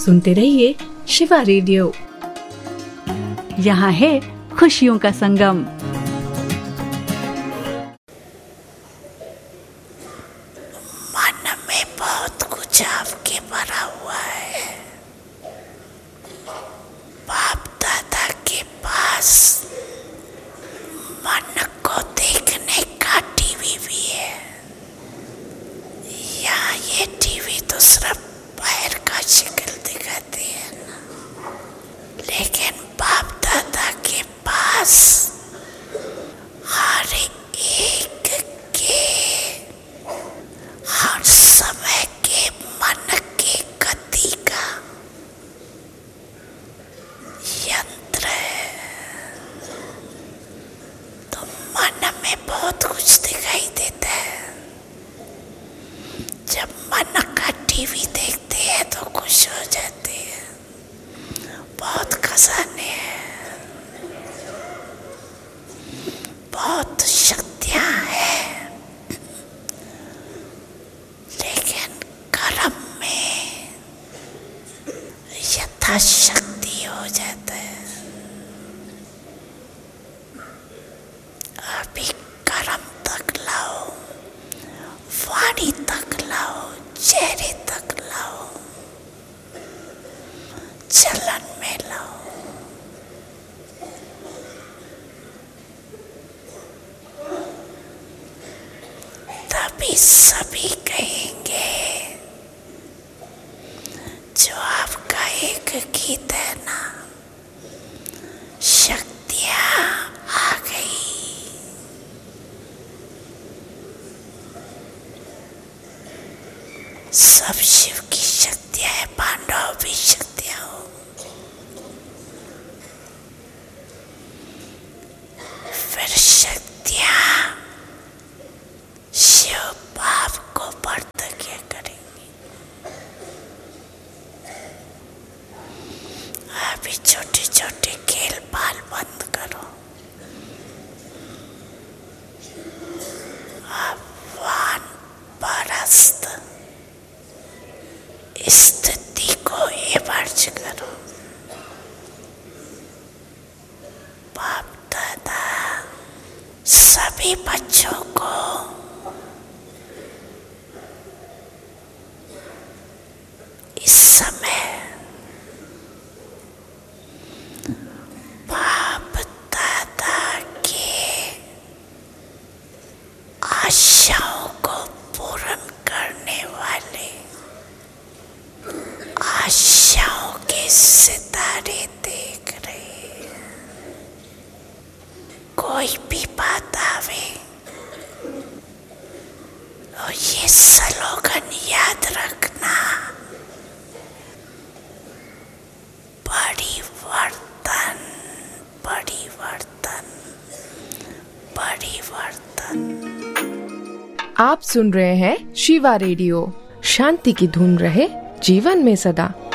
सुनते रहिए शिवा रेडियो। यहाँ है खुशियों का संगम। मन में बहुत कुछ आपके भरा हुआ है। बाप दादा के पास मन को देखने का टीवी भी है। यहाँ ये टीवी तो सिर्फ बाहर का शक्ल दिखाते हैं ना, लेकिन बाप दादा के पास हर एक के हर समय के मन के गति का यंत्र है। तो मन में बहुत कुछ दिखाई देता है। जब मन का टीवी देखते हैं तो खुश हो जाते हैं। बहुत खजाने हैं, बहुत शक्तियां हैं, लेकिन कर्म में यथाशक्ति हो जाता है। अभी कर्म तक लाओ, वाणी तक लाओ, चेहरे तक लाओ, चलन में लाओ। तभी सभी कहेंगे जो आपका एक गीत है ना, शक्तियां आ गई। सब शिव की शक्तियां है, पांडव भी शक्तियां हो। फिर शक्तियां शिव बाप को प्रतिज्ञा करेंगी। अभी छोटे छोटे खेल बाल बंद करो। अब वानप्रस्थ स्थिति को एवर्ज करो। बाप दादा सभी बच्चों को इस समय बाप दादा के आशाओं को पूर्ण करने वाले आशाओं के सितारे देख रहे हैं। कोई भी बात आवे और ये स्लोगन याद रखना, परिवर्तन, परिवर्तन, परिवर्तन। आप सुन रहे हैं शिवा रेडियो। शांति की धुन रहे जीवन में सदा।